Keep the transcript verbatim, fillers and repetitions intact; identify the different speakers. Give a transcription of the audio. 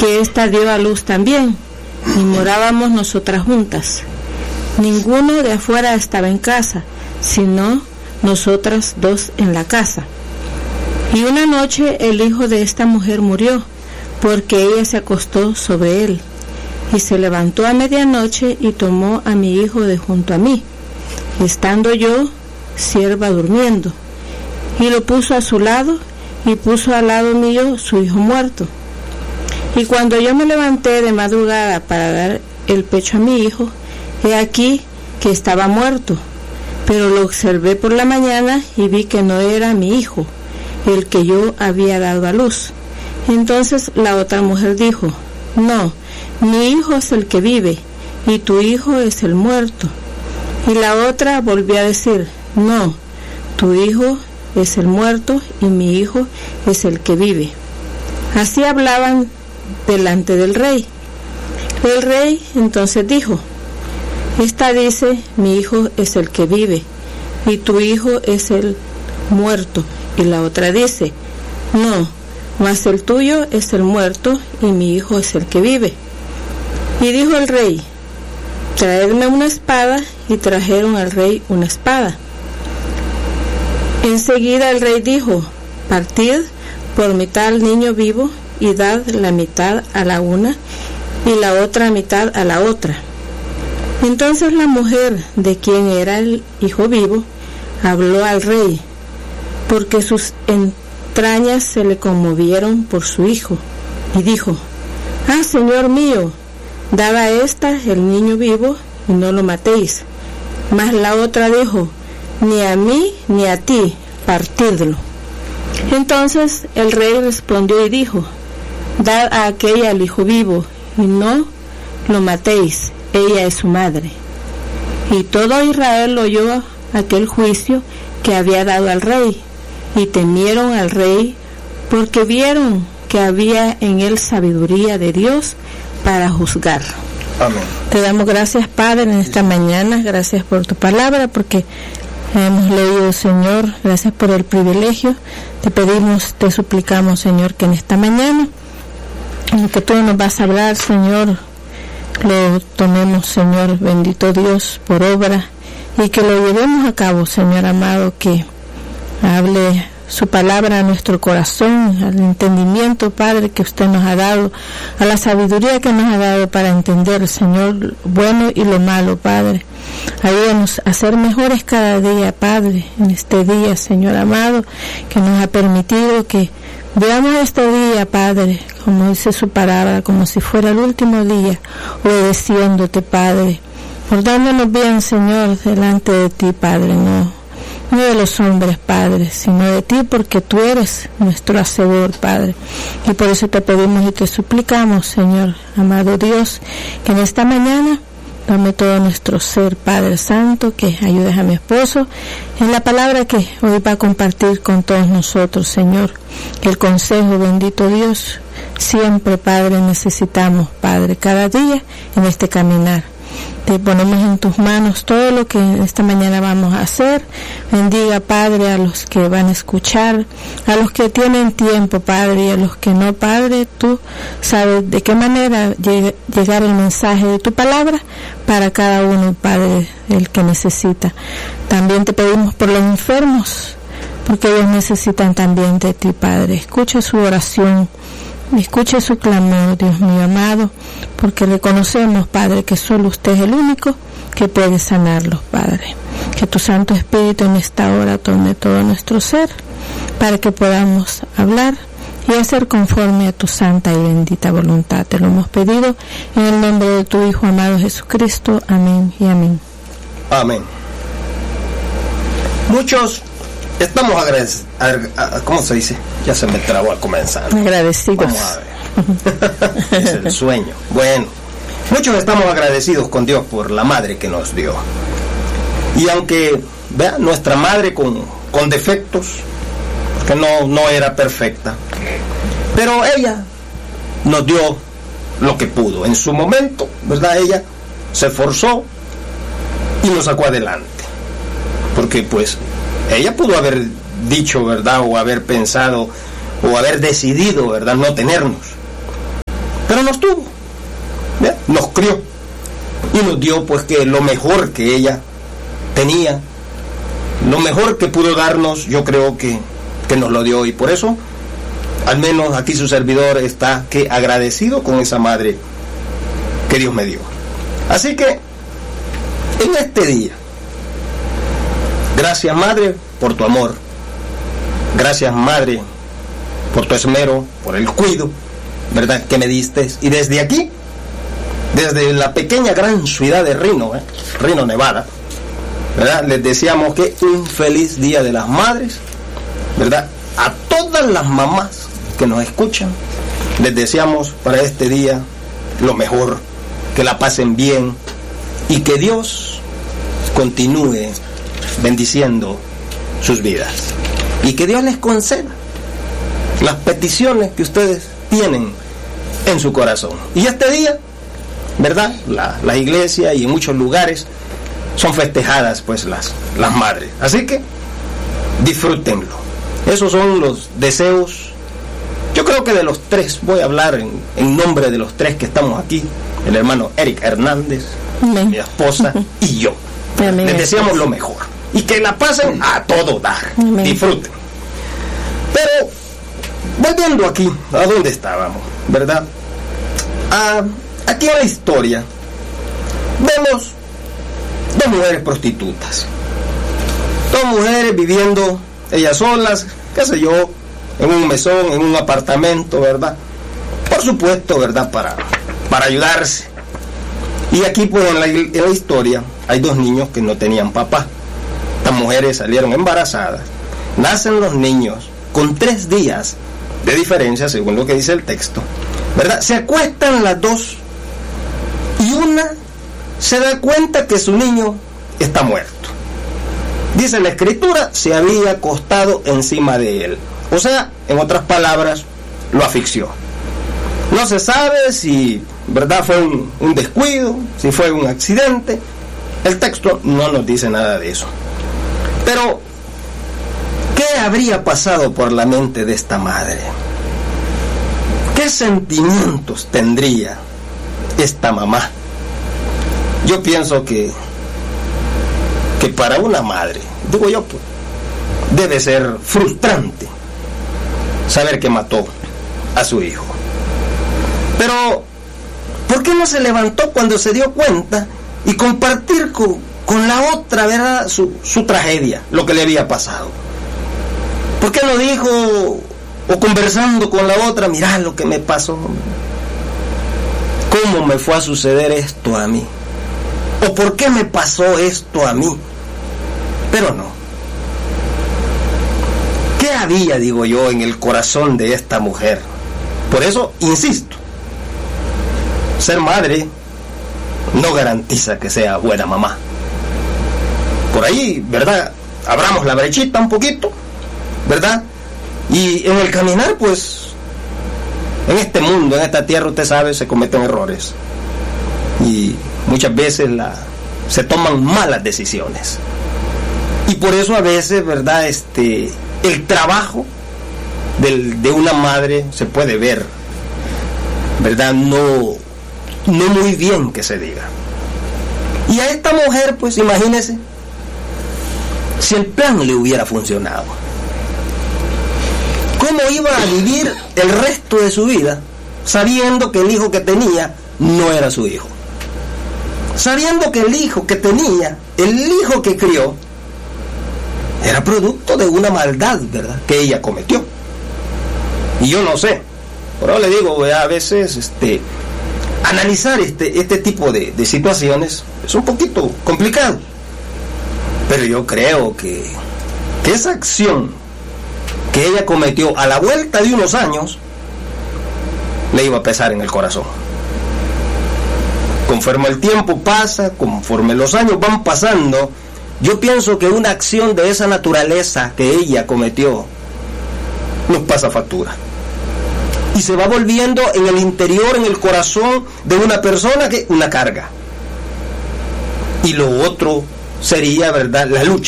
Speaker 1: que ésta dio a luz también, y morábamos nosotras juntas. Ninguno de afuera estaba en casa, sino nosotras dos en la casa. Y una noche el hijo de esta mujer murió, porque ella se acostó sobre él. Y se levantó a medianoche y tomó a mi hijo de junto a mí, estando yo, sierva, durmiendo. Y lo puso a su lado, y puso al lado mío su hijo muerto. Y cuando yo me levanté de madrugada para dar el pecho a mi hijo, he aquí que estaba muerto. Pero lo observé por la mañana y vi que no era mi hijo, el que yo había dado a luz. Entonces la otra mujer dijo: no, mi hijo es el que vive, y tu hijo es el muerto. Y la otra volvió a decir: no, tu hijo es el muerto, y mi hijo es el que vive. Así hablaban delante del rey. El rey entonces dijo: esta dice: mi hijo es el que vive, y tu hijo es el muerto. Y la otra dice: no, mas el tuyo es el muerto, y mi hijo es el que vive. Y dijo el rey: traedme una espada. Y trajeron al rey una espada. Enseguida el rey dijo: partid por mitad al niño vivo, y dad la mitad a la una, y la otra mitad a la otra. Entonces la mujer, de quien era el hijo vivo, habló al rey, porque sus entrañas se le conmovieron por su hijo, y dijo: ah, señor mío, dad a esta el niño vivo, y no lo matéis. Mas la otra dijo: ni a mí ni a ti, partidlo. Entonces el rey respondió y dijo: dad a aquella el hijo vivo, y no lo matéis, ella es su madre. Y todo Israel oyó aquel juicio que había dado al rey, y temieron al rey, porque vieron que había en él sabiduría de Dios para juzgar.
Speaker 2: Amén.
Speaker 1: Te damos gracias, Padre, en esta mañana. Gracias por tu palabra, porque hemos leído, Señor. Gracias por el privilegio. Te pedimos, te suplicamos, Señor, que en esta mañana, en lo que tú nos vas a hablar, Señor, lo tomemos, Señor, bendito Dios, por obra, y que lo llevemos a cabo, Señor amado, que hable su palabra a nuestro corazón, al entendimiento, Padre, que usted nos ha dado, a la sabiduría que nos ha dado para entender, Señor, lo bueno y lo malo, Padre. Ayúdanos a ser mejores cada día, Padre, en este día, Señor amado, que nos ha permitido que veamos este día, Padre, como dice su palabra, como si fuera el último día, obedeciéndote, Padre, portándonos bien, Señor, delante de ti, Padre, no no de los hombres, Padre, sino de ti, porque tú eres nuestro hacedor, Padre. Y por eso te pedimos y te suplicamos, Señor, amado Dios, que en esta mañana tome todo nuestro ser, Padre Santo, que ayudes a mi esposo en la palabra que hoy va a compartir con todos nosotros, Señor. Que el consejo, bendito Dios, siempre, Padre, necesitamos, Padre, cada día en este caminar. Te ponemos en tus manos todo lo que esta mañana vamos a hacer. Bendiga, Padre, a los que van a escuchar, a los que tienen tiempo, Padre, y a los que no, Padre. Tú sabes de qué manera lleg- llegar el mensaje de tu palabra para cada uno, Padre, el que necesita. También te pedimos por los enfermos, porque ellos necesitan también de ti, Padre. Escucha su oración. Escuche su clamor, Dios mío amado, porque reconocemos, Padre, que solo usted es el único que puede sanarlos, Padre. Que tu Santo Espíritu en esta hora tome todo nuestro ser para que podamos hablar y hacer conforme a tu santa y bendita voluntad. Te lo hemos pedido en el nombre de tu Hijo amado Jesucristo. Amén y amén.
Speaker 2: Amén. Muchos estamos agradecidos. ¿Cómo se dice? Ya se me trabó al comenzar.
Speaker 1: Agradecidos.
Speaker 2: Vamos a ver. Es el sueño. Bueno, muchos estamos agradecidos con Dios por la madre que nos dio. Y aunque, vea, nuestra madre con, con defectos, que no, no era perfecta, pero ella nos dio lo que pudo. En su momento, ¿verdad? Ella se esforzó y nos sacó adelante. Porque pues ella pudo haber dicho, ¿verdad? O haber pensado, o haber decidido, ¿verdad? No tenernos. pero nos tuvo, ¿ya? Nos crió y nos dio pues que lo mejor que ella tenía, lo mejor que pudo darnos, yo creo que, que nos lo dio, y por eso al menos aquí su servidor está que agradecido con esa madre que Dios me dio. Así que en este día, gracias madre por tu amor, gracias madre por tu esmero, por el cuido, ¿verdad?, que me diste. Y desde aquí, desde la pequeña gran ciudad de Reno, ¿eh? Reno, Nevada, ¿verdad?, les deseamos que un feliz Día de las Madres, ¿verdad? A todas las mamás que nos escuchan, les deseamos para este día lo mejor, que la pasen bien y que Dios continúe bendiciendo sus vidas y que Dios les conceda las peticiones que ustedes tienen en su corazón. Y este día, ¿verdad?, la, la iglesia y en muchos lugares son festejadas pues las, las madres, así que disfrútenlo. Esos son los deseos, yo creo que de los tres, voy a hablar en, en nombre de los tres que estamos aquí, el hermano Eric Hernández, Amén. Mi esposa y yo. Amén. Les deseamos lo mejor y que la pasen a todo dar. Amén. Disfruten. Pero volviendo aquí a donde estábamos, ¿verdad? Ah, aquí en la historia vemos dos mujeres prostitutas, dos mujeres viviendo ellas solas, qué sé yo, en un mesón, en un apartamento, ¿verdad? Por supuesto, ¿verdad?, para, para ayudarse. Y aquí pues en la, en la historia hay dos niños que no tenían papá. Estas mujeres salieron embarazadas, nacen los niños con tres días de diferencia, según lo que dice el texto, ¿verdad? Se acuestan las dos y una se da cuenta que su niño está muerto. Dice la escritura, se había acostado encima de él. O sea, en otras palabras, lo asfixió. No se sabe si, ¿verdad?, fue un, un descuido, si fue un accidente. El texto no nos dice nada de eso. Pero, ¿qué habría pasado por la mente de esta madre? ¿Qué sentimientos tendría esta mamá? Yo pienso que que para una madre, digo yo, pues, debe ser frustrante saber que mató a su hijo. Pero, ¿por qué no se levantó cuando se dio cuenta y compartir con, con la otra, ¿verdad?, su, su tragedia, lo que le había pasado? ¿Por qué no dijo, o conversando con la otra, mirá lo que me pasó, cómo me fue a suceder esto a mí? ¿O por qué me pasó esto a mí? Pero no. ¿Qué había, digo yo, en el corazón de esta mujer? Por eso, insisto, ser madre no garantiza que sea buena mamá. Por ahí, ¿verdad?, abramos la brechita un poquito, ¿verdad? Y en el caminar, pues, en este mundo, en esta tierra, usted sabe, se cometen errores. Y muchas veces la, se toman malas decisiones. Y por eso a veces, ¿verdad?, este, el trabajo del, de una madre se puede ver, ¿verdad?, no, no muy bien que se diga. Y a esta mujer, pues imagínese, si el plan le hubiera funcionado, ¿cómo iba a vivir el resto de su vida sabiendo que el hijo que tenía no era su hijo? Sabiendo que el hijo que tenía, el hijo que crió, era producto de una maldad, ¿verdad?, que ella cometió. Y yo no sé, pero le digo, a veces este, analizar este, este tipo de, de situaciones es un poquito complicado. Pero yo creo que, que esa acción que ella cometió a la vuelta de unos años le iba a pesar en el corazón. Conforme el tiempo pasa, conforme los años van pasando, yo pienso que una acción de esa naturaleza que ella cometió nos pasa factura. Y se va volviendo en el interior, en el corazón de una persona, que una carga. Y lo otro sería, ¿verdad?, la lucha